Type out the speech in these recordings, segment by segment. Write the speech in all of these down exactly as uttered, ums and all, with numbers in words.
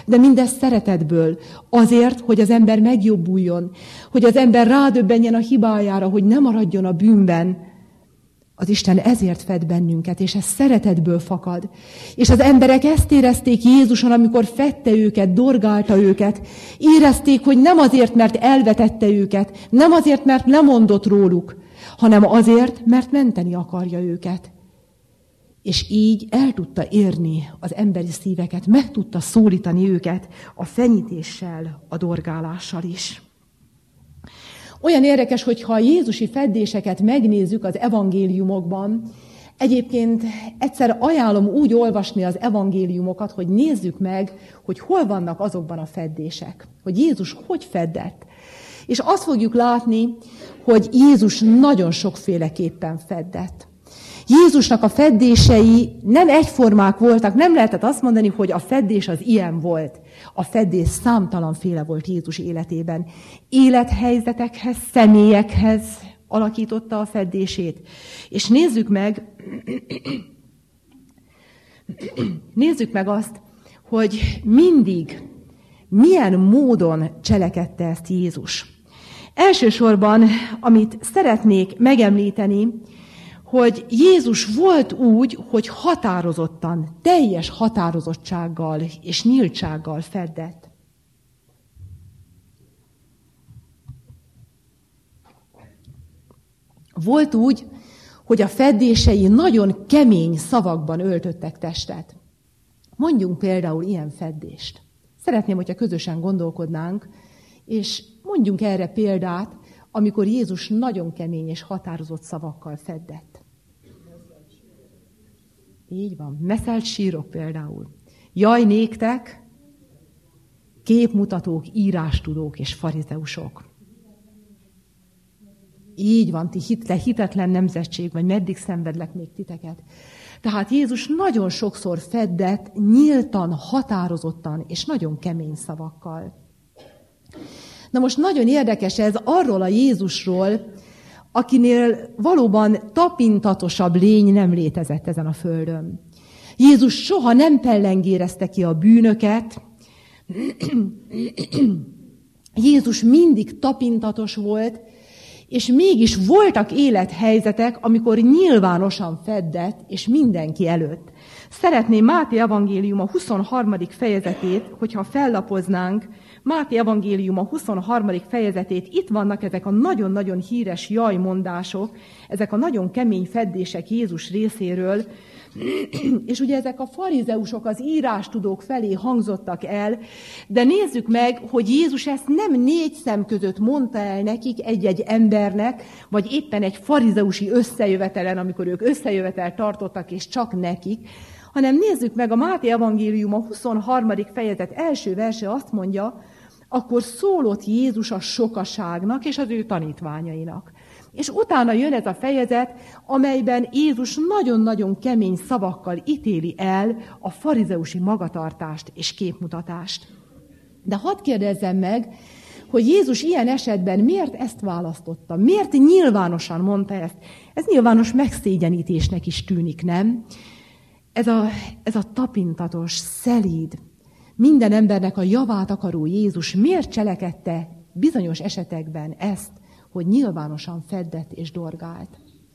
De mindez szeretetből, azért, hogy az ember megjobbuljon, hogy az ember rádöbbenjen a hibájára, hogy ne maradjon a bűnben. Az Isten ezért fed bennünket, és ez szeretetből fakad. És az emberek ezt érezték Jézuson, amikor fedte őket, dorgálta őket. Érezték, hogy nem azért, mert elvetette őket, nem azért, mert lemondott róluk, hanem azért, mert menteni akarja őket. És így el tudta érni az emberi szíveket, meg tudta szólítani őket a fenyítéssel, a dorgálással is. Olyan érdekes, hogyha a jézusi feddéseket megnézzük az evangéliumokban, egyébként egyszer ajánlom úgy olvasni az evangéliumokat, hogy nézzük meg, hogy hol vannak azokban a feddések, hogy Jézus hogy feddett. És azt fogjuk látni, hogy Jézus nagyon sokféleképpen feddett. Jézusnak a feddései nem egyformák voltak, nem lehetett azt mondani, hogy a feddés az ilyen volt. A feddés számtalanféle volt Jézus életében. Élethelyzetekhez, személyekhez alakította a feddését. És nézzük meg, nézzük meg azt, hogy mindig milyen módon cselekedte ezt Jézus. Elsősorban, amit szeretnék megemlíteni, hogy Jézus volt úgy, hogy határozottan, teljes határozottsággal és nyíltsággal feddett. Volt úgy, hogy a feddései nagyon kemény szavakban öltöttek testet. Mondjunk például ilyen feddést. Szeretném, hogyha közösen gondolkodnánk, és mondjunk erre példát, amikor Jézus nagyon kemény és határozott szavakkal feddett. Így van, meszelt sírok például. Jaj néktek, képmutatók, írástudók és farizeusok. Így van, ti hitetlen nemzetség, vagy meddig szenvedlek még titeket. Tehát Jézus nagyon sokszor feddett, nyíltan, határozottan és nagyon kemény szavakkal. Na most nagyon érdekes ez arról a Jézusról, akinél valóban tapintatosabb lény nem létezett ezen a földön. Jézus soha nem pellengérezte ki a bűnöket. Jézus mindig tapintatos volt, és mégis voltak élethelyzetek, amikor nyilvánosan feddett, és mindenki előtt. Szeretném Máté evangélium a huszonharmadik fejezetét, hogyha fellapoznánk, Máté evangélium a huszonharmadik fejezetét, itt vannak ezek a nagyon-nagyon híres jajmondások, ezek a nagyon kemény feddések Jézus részéről, és ugye ezek a farizeusok, az írástudók felé hangzottak el, de nézzük meg, hogy Jézus ezt nem négy szem között mondta el nekik egy-egy embernek, vagy éppen egy farizeusi összejövetelen, amikor ők összejövetelt tartottak, és csak nekik, hanem nézzük meg a Máté evangélium a huszonharmadik fejezet első verse azt mondja, akkor szólott Jézus a sokaságnak és az ő tanítványainak. És utána jön ez a fejezet, amelyben Jézus nagyon-nagyon kemény szavakkal ítéli el a farizeusi magatartást és képmutatást. De hadd kérdezzem meg, hogy Jézus ilyen esetben miért ezt választotta? Miért nyilvánosan mondta ezt? Ez nyilvános megszégyenítésnek is tűnik, nem? Ez a, ez a tapintatos, szelíd, minden embernek a javát akaró Jézus miért cselekedte bizonyos esetekben ezt, hogy nyilvánosan feddett és dorgált?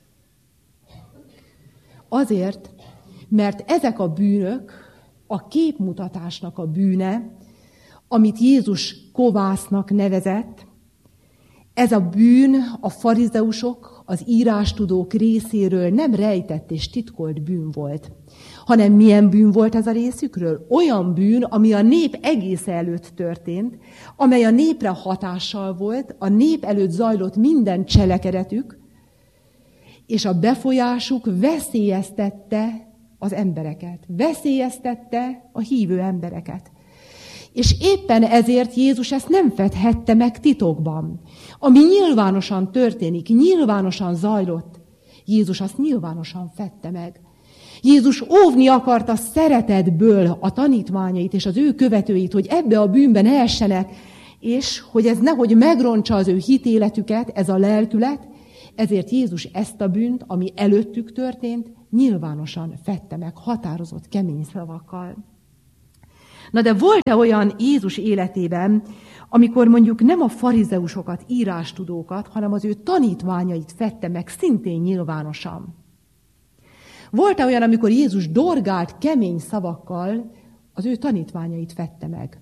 Azért, mert ezek a bűnök, a képmutatásnak a bűne, amit Jézus kovásznak nevezett, ez a bűn a farizeusok, az írástudók részéről nem rejtett és titkolt bűn volt, hanem milyen bűn volt ez a részükről? Olyan bűn, ami a nép egész előtt történt, amely a népre hatással volt, a nép előtt zajlott minden cselekedetük, és a befolyásuk veszélyeztette az embereket, veszélyeztette a hívő embereket. És éppen ezért Jézus ezt nem fedhette meg titokban. Ami nyilvánosan történik, nyilvánosan zajlott, Jézus azt nyilvánosan fedte meg. Jézus óvni akarta szeretetből a tanítványait és az ő követőit, hogy ebbe a bűnbe ne essenek, és hogy ez nehogy megrontsa az ő hitéletüket, ez a lelkület, ezért Jézus ezt a bűnt, ami előttük történt, nyilvánosan fedte meg, határozott, kemény szavakkal. Na de volt-e olyan Jézus életében, amikor mondjuk nem a farizeusokat, írástudókat, hanem az ő tanítványait fedte meg szintén nyilvánosan? Volt-e olyan, amikor Jézus dorgált kemény szavakkal, az ő tanítványait fedte meg?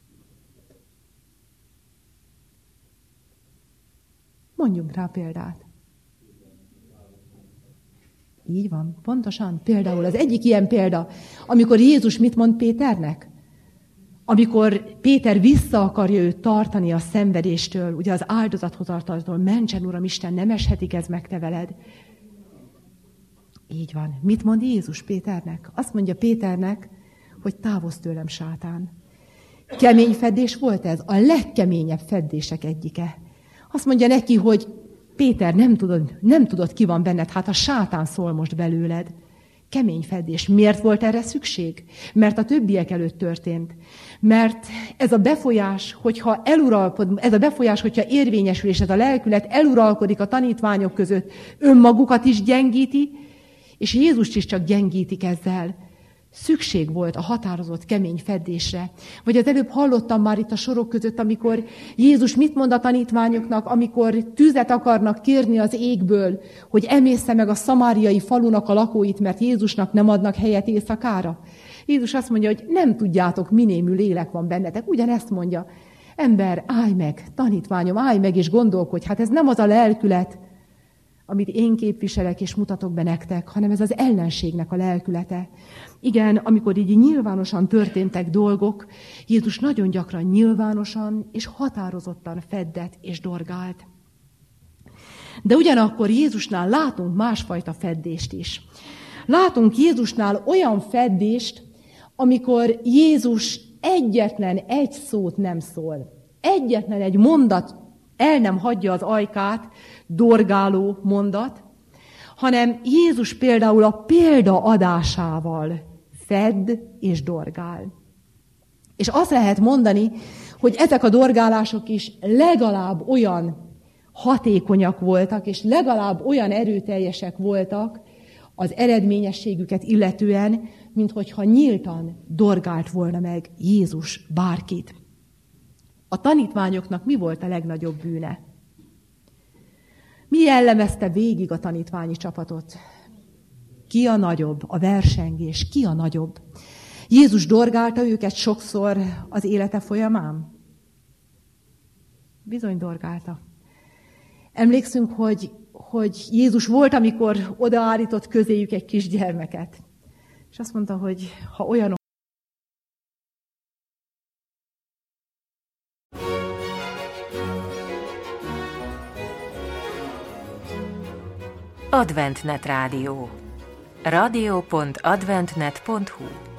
Mondjunk rá példát. Így van, pontosan. Például az egyik ilyen példa, amikor Jézus mit mond Péternek? Amikor Péter vissza akarja őt tartani a szenvedéstől, ugye az áldozathozattaltól, mentsen, Uram Isten, nem eshetik ez meg te veled. Így van. Mit mond Jézus Péternek? Azt mondja Péternek, hogy távozz tőlem, sátán. Kemény feddés volt ez? A legkeményebb feddések egyike. Azt mondja neki, hogy Péter, nem tudod, nem tudod, ki van benned, hát a sátán szól most belőled. Kemény feddés. Miért volt erre szükség? Mert a többiek előtt történt. Mert ez a befolyás, hogyha eluralkod, ez a befolyás, hogyha érvényesül, és ez a lelkület eluralkodik a tanítványok között, önmagukat is gyengíti, és Jézust is csak gyengítik ezzel. Szükség volt a határozott, kemény feddésre. Vagy az előbb hallottam már itt a sorok között, amikor Jézus mit mond a tanítványoknak, amikor tüzet akarnak kérni az égből, hogy emészze meg a szamáriai falunak a lakóit, mert Jézusnak nem adnak helyet éjszakára. Jézus azt mondja, hogy nem tudjátok, minémű lélek van bennetek. Ugyanezt mondja, ember, állj meg, tanítványom, állj meg és gondolkodj, hát ez nem az a lelkület, amit én képviselek és mutatok be nektek, hanem ez az ellenségnek a lelkülete. Igen, amikor így nyilvánosan történtek dolgok, Jézus nagyon gyakran nyilvánosan és határozottan feddett és dorgált. De ugyanakkor Jézusnál látunk másfajta feddést is. Látunk Jézusnál olyan feddést, amikor Jézus egyetlen egy szót nem szól. Egyetlen egy mondat el nem hagyja az ajkát, dorgáló mondat, hanem Jézus például a példa adásával fedd és dorgál. És azt lehet mondani, hogy ezek a dorgálások is legalább olyan hatékonyak voltak, és legalább olyan erőteljesek voltak az eredményességüket illetően, mint hogyha nyíltan dorgált volna meg Jézus bárkit. A tanítványoknak mi volt a legnagyobb bűne? Mi jellemezte végig a tanítványi csapatot? Ki a nagyobb? A versengés. Ki a nagyobb? Jézus dorgálta őket sokszor az élete folyamán? Bizony dorgálta. Emlékszünk, hogy, hogy Jézus volt, amikor odaállított közéjük egy kisgyermeket. És azt mondta, hogy ha olyanok, Adventnet Rádió. rádió pont adventnet pont hu